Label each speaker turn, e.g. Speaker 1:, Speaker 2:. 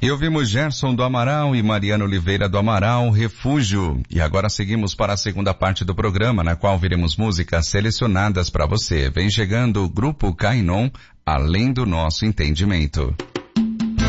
Speaker 1: E ouvimos Gerson do Amaral e Mariana Oliveira do Amaral, Refúgio. E agora seguimos para a segunda parte do programa, na qual veremos músicas selecionadas para você. Vem chegando o Grupo Kainon, Além do Nosso Entendimento.